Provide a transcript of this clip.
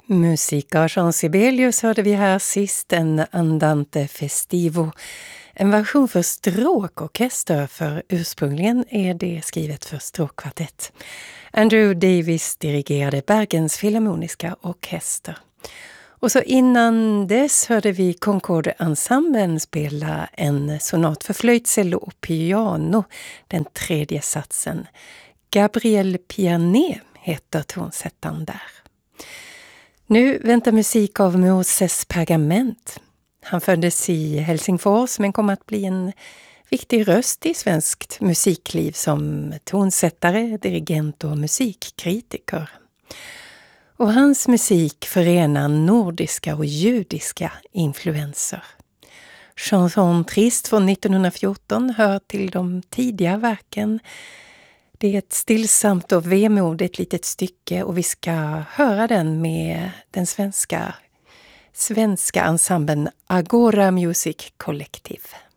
Musik av Jean Sibelius hörde vi här sist, en Andante Festivo. En version för stråkorkester, för ursprungligen är det skrivet för stråkkvartett. Andrew Davis dirigerade Bergens Filharmoniska orkester. Och så innan dess hörde vi Concorde-ensemblen spela en sonat för flöjt, cello och piano, den tredje satsen. Gabriel Pianet heter tonsättaren där. Nu väntar musik av Moses Pergament. Han föddes i Helsingfors men kom att bli en viktig röst i svenskt musikliv som tonsättare, dirigent och musikkritiker. Och hans musik förenar nordiska och judiska influenser. Chanson Triste från 1914 hör till de tidiga verken. Det är ett stillsamt och vemodigt litet stycke och vi ska höra den med den svenska ensemblen Agora Music Collective.